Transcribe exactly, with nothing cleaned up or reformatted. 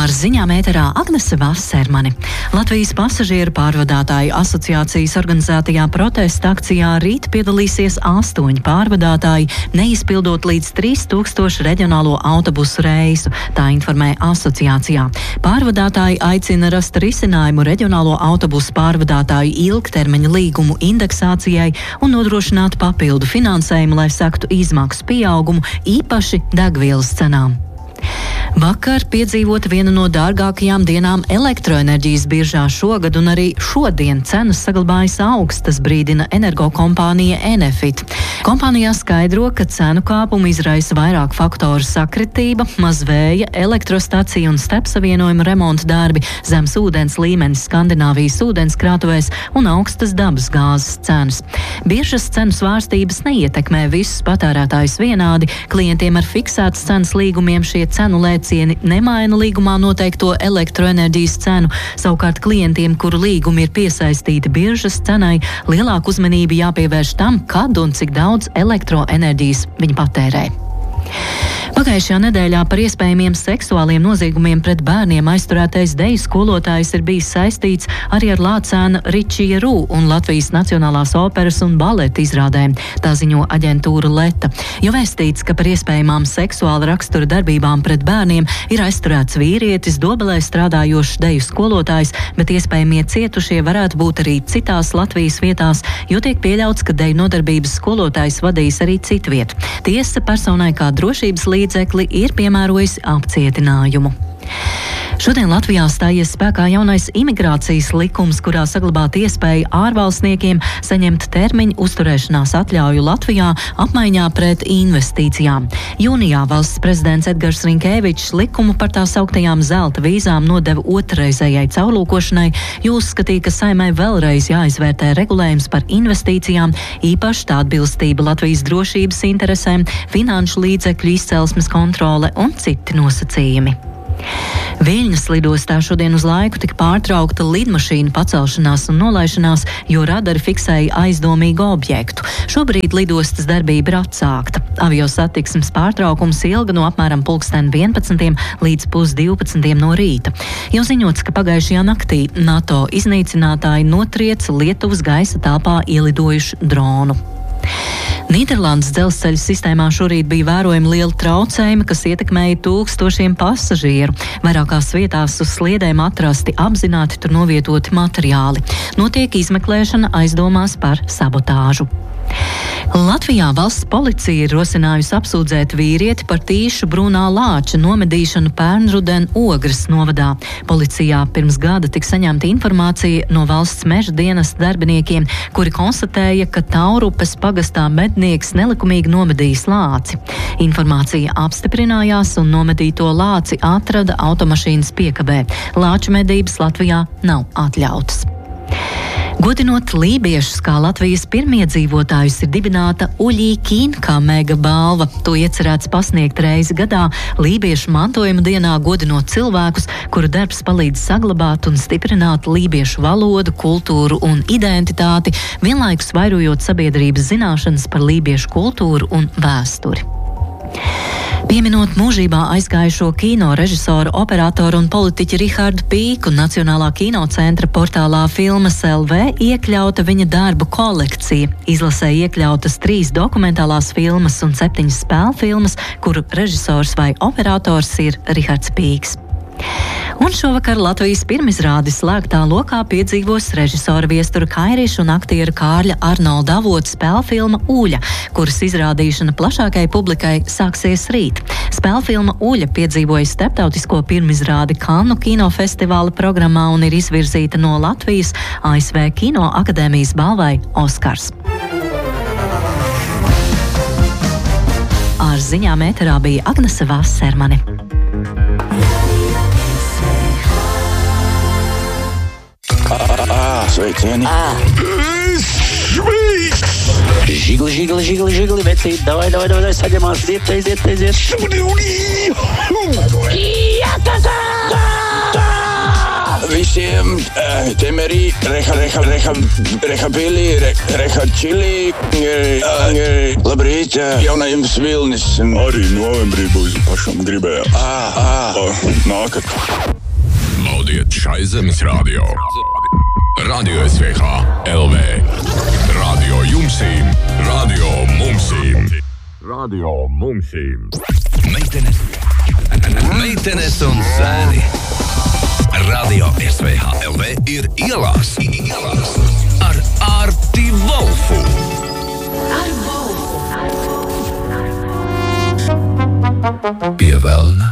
Ar ziņām ēterā Agnese Vasermani. Latvijas pasažieru pārvadātāju asociācijas organizētajā protesta akcijā rīt piedalīsies astoņi pārvadātāji, neizpildot līdz trīs tūkstoši reģionālo autobusu reisu, tā informē asociācijā. Pārvadātāji aicina rast risinājumu reģionālo autobusu pārvadātāju ilgtermiņa līgumu indeksācijai un nodrošināt papildu finansējumu, lai sektu izmaksu pieaugumu, īpaši degvielas cenām. Vakar piedzīvota viena no dārgākajām dienām elektroenerģijas biržā šogad, un arī šodien cenas saglabājas augstas, brīdina energokompānija Enefit. Kompānijā skaidro, ka cenu kāpumu izraisa vairāk faktoru sakritība, maz vēja, elektrostaciju un starpsavienojumu remonta darbi, zems ūdens līmenis Skandināvijas ūdenskrātuvēs un augstas dabas gāzes cenas. Biržas cenu svārstības neietekmē visus patērētājus vienādi, klientiem ar fiksētas cenas līgumiem šie cenu lēcieni nemaina līgumā noteikto elektroenerģijas cenu, savukārt klientiem, kuru līgumi ir piesaistīti biržas cenai, lielāku uzmanību jāpievērš tam, kad un cik daudz elektroenerģijas viņi patērē. Pagājušajā nedēļā par iespējamiem seksuāliem noziegumiem pret bērniem aizturētais deju skolotājs ir bijis saistīts arī ar lācēna Ričija Rū un Latvijas Nacionālās operas un baleta izrādēm, tā ziņo aģentūra Leta. Jo vēstīts, ka par iespējamām seksuāla rakstura darbībām pret bērniem ir aizturēts vīrietis, Dobelē strādājošs deju skolotājs, bet iespējamie cietušie varētu būt arī citās Latvijas vietās, jo tiek pieļauts, ka deju nodarbības skolotājs vadīs arī citvietu. Tiesa personai kā drošības līdzekli ir piemērojis apcietinājumu. Šodien Latvijā stājies spēkā jaunais imigrācijas likums, kurā saglabāt iespēju ārvalstniekiem saņemt termiņu uzturēšanās atļauju Latvijā apmaiņā pret investīcijām. Jūnijā valsts prezidents Edgars Rinkēvičs likumu par tā sauktajām zelta vīzām nodeva otrreizējai caurlūkošanai, jo uzskatīja, ka Saeimai vēlreiz jāizvērtē regulējums par investīcijām, īpaši tā atbilstība Latvijas drošības interesēm, finanšu līdzekļu izcelsmes kontrole un citi nosacījumi. Viļņas lidostā šodien uz laiku tika pārtraukta lidmašīnu pacelšanās un nolaišanās, jo radari fiksēja aizdomīgu objektu. Šobrīd lidostas darbība ir atsākta. Aviosatiksmes pārtraukums ilga no apmēram pulksten vienpadsmitiem līdz pusdivpadsmitiem no rīta. Jau ziņots, ka pagājušajā naktī NATO iznīcinātāji notrieca Lietuvas gaisa telpā ielidojušu dronu. Nīderlandes dzelzceļa sistēmā šorīt bija vērojami liela traucējumi, kas ietekmēja tūkstošiem pasažieru. Vairākās vietās uz sliedēm atrasti apzināti tur novietoti materiāli. Notiek izmeklēšana aizdomās par sabotāžu. Latvijā valsts policija ir rosinājusi apsūdzēt vīrieti par tīšu brūnā lāča nomedīšanu pērnruden Ogres novadā. Policijā pirms gada tika saņemta informācija no valsts meža dienesta darbiniekiem, kuri konstatēja, ka Taurupes pagastā mednieks nelikumīgi nomedījis lāci. Informācija apstiprinājās un nomedīto lāci atrada automašīnas piekabē. Lāču medības Latvijā nav atļautas. Godinot lībiešus kā Latvijas pirmiedzīvotājus ir dibināta Uļī Kīnkā mega balva. To iecerēts pasniegt reizi gadā lībiešu mantojuma dienā, godinot cilvēkus, kuru darbs palīdz saglabāt un stiprināt lībiešu valodu, kultūru un identitāti, vienlaikus vairojot sabiedrības zināšanas par lībiešu kultūru un vēsturi. Pieminot mūžībā aizgājušo kino režisoru, operatoru un politiķi Rihardu Pīku, Nacionālā kinocentra portālā Filmas L V iekļauta viņa darbu kolekcija. Izlasē iekļautas trīs dokumentālās filmas un septiņas spēļu filmas, kuru režisors vai operators ir Rihards Pīks. Un šovakar Latvijas pirmizrādi slēgtā lokā piedzīvos režisora Viestura Kairīša un aktiera Kārļa Arnolda Avota spēļu filma Uļa, kuras izrādīšana plašākai publikai sāksies rīt. Spēļu filma Uļa piedzīvoja starptautisko pirmizrādi Kannu kinofestivāla programmā un ir izvirzīta no Latvijas A S V Kino akadēmijas balvai Oskars. Ar ziņām ēterā bija Agnese Vasermani. Sveicieni! Žigli, žigli, žigli, žigli, vecīt, davai, davai, davai, saģemās, iet, aiziet, aiziet. Visiem uh, temerī, reha, reha, reha, reha pili, re, reha čili, uh, labrīt, uh, jaunajums Vilnis. Arī novembrī būs pašam gribējās. Ah, ah. Uh, nākat. Klausiet šai zemes radio. Radio S V H L V. Radio jumsīm, radio mumsīm. Radio mumsīm. Meitenes, meitenes un zēni. Radio S V H L V ir ielās. Ielās. Ar Arti Volfu. Ar Volfu. Pie velna